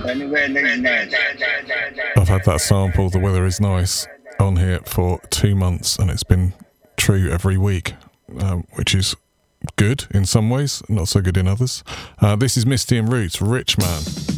I've had that sample, The Weather Is Nice, on here for 2 months, and it's been true every week, which is good in some ways, not so good in others. This is Misty and Roots, Rich Man.